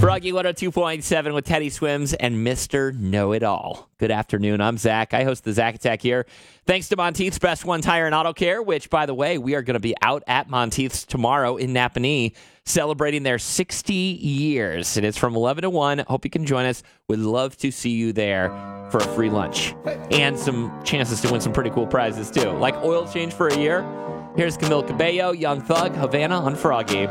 Froggy 102.7 with Teddy Swims and Mr. Know-It-All. Good afternoon. I'm Zach. I host the Zach Attack here. Thanks to Monteith's Best One Tire and Auto Care, which, by the way, we are going to be out at Monteith's tomorrow in Napanee celebrating their 60 years. And it's from 11 to 1. Hope you can join us. Would love to see you there for a free lunch and some chances to win some pretty cool prizes, too, like oil change for a year. Here's Camille Cabello, Young Thug, Havana on Froggy.